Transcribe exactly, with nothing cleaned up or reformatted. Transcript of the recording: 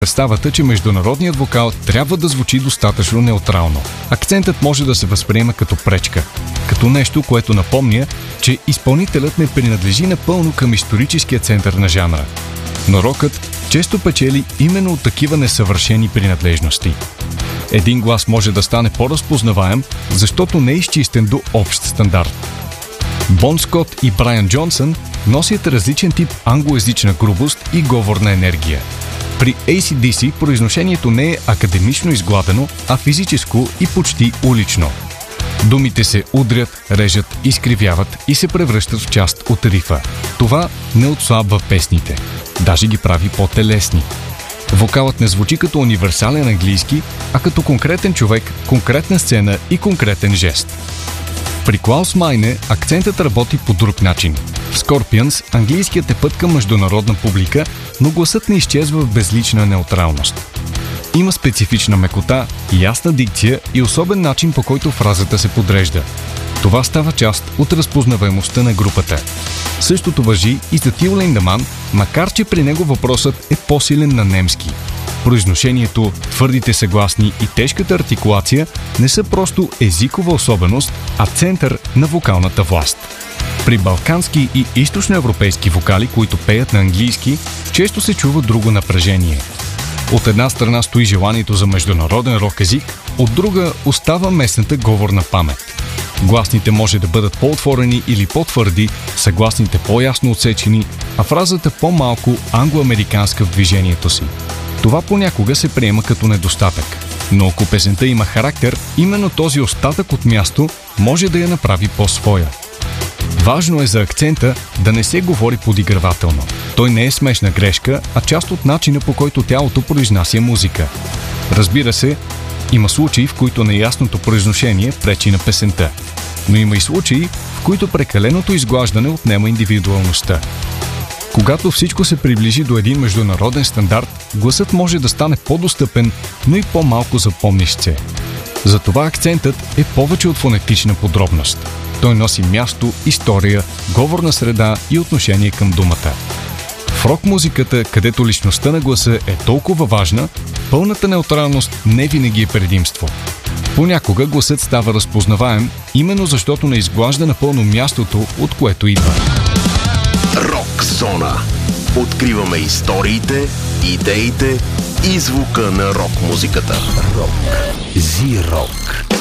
представата, че международният вокал трябва да звучи достатъчно неутрално. Акцентът може да се възприема като пречка, като нещо, което напомня, че изпълнителят не принадлежи напълно към историческия център на жанра. Но рокът често печели именно от такива несъвършени принадлежности. Един глас може да стане по-разпознаваем, защото не е изчистен до общ стандарт. Бон Скот и Брайан Джонсън носят различен тип англоязична грубост и говорна енергия. При Ей Си Ди Си произношението не е академично изгладено, а физическо и почти улично. Думите се удрят, режат, изкривяват и се превръщат в част от рифа. Това не отслабва песните, даже ги прави по-телесни. Вокалът не звучи като универсален английски, а като конкретен човек, конкретна сцена и конкретен жест. При Клаус Майне акцентът работи по друг начин. В Scorpions английският е път към международна публика, но гласът не изчезва в безлична неутралност. Има специфична мекота, ясна дикция и особен начин, по който фразата се подрежда. Това става част от разпознаваемостта на групата. Същото важи и за Till Lindemann, макар че при него въпросът е по-силен на немски. Произношението, твърдите съгласни и тежката артикулация не са просто езикова особеност, а център на вокалната власт. При балкански и източноевропейски вокали, които пеят на английски, често се чува друго напрежение. От една страна стои желанието за международен рок език, от друга остава местната говорна памет. Гласните може да бъдат по-отворени или по-твърди, съгласните по-ясно отсечени, а фразата по-малко англоамериканска в движението си. Това понякога се приема като недостатък. Но ако песента има характер, именно този остатък от място може да я направи по-своя. Важно е за акцента да не се говори подигравателно. Той не е смешна грешка, а част от начина, по който тялото произнася музика. Разбира се, има случаи, в които неясното произношение пречи на песента. Но има и случаи, в които прекаленото изглаждане отнема индивидуалността. Когато всичко се приближи до един международен стандарт, гласът може да стане по-достъпен, но и по-малко запомнищ се. Затова акцентът е повече от фонетична подробност. Той носи място, история, говорна среда и отношение към думата. В рок-музиката, където личността на гласа е толкова важна, пълната неутралност не винаги е предимство. Понякога гласът става разпознаваем, именно защото не изглажда напълно мястото, от което идва. Рок зона. Откриваме историите, идеите и звука на рок-музиката. Рок. Зи-рок.